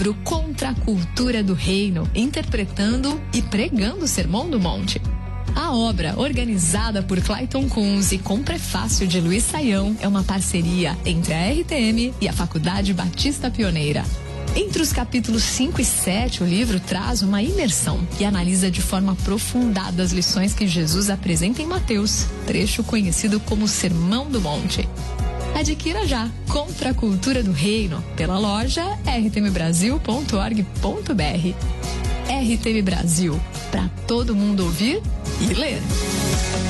livro Contra a Cultura do Reino, interpretando e pregando o Sermão do Monte. A obra, organizada por Clayton Kunz e com prefácio de Luiz Saião, é uma parceria entre a RTM e a Faculdade Batista Pioneira. Entre os capítulos 5 e 7, o livro traz uma imersão e analisa de forma aprofundada as lições que Jesus apresenta em Mateus, trecho conhecido como Sermão do Monte. Adquira já Contra a Cultura do Reino pela loja rtmbrasil.org.br. RTM Brasil, para todo mundo ouvir e ler.